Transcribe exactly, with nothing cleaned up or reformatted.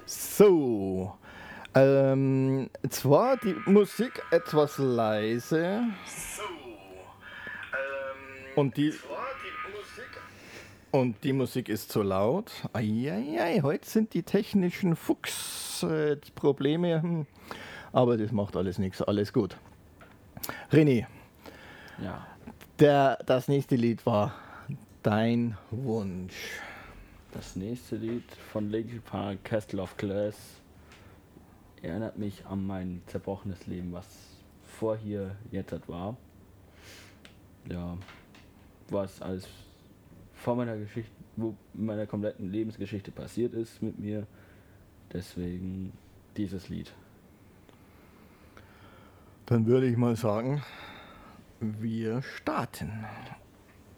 So, ähm, zwar die Musik etwas leise. So, ähm, und die, zwar die Musik und die Musik ist zu laut. Eieiei, heute sind die technischen Fuchs-Probleme, hm, aber das macht alles nichts, alles gut. René, Ja. der, das nächste Lied war Dein Wunsch. Das nächste Lied von Linkin Park, Castle of Glass, erinnert mich an mein zerbrochenes Leben, was vor hier jetzt war. Ja, was alles vor meiner Geschichte, wo meiner kompletten Lebensgeschichte passiert ist mit mir. Deswegen dieses Lied. Dann würde ich mal sagen, wir starten.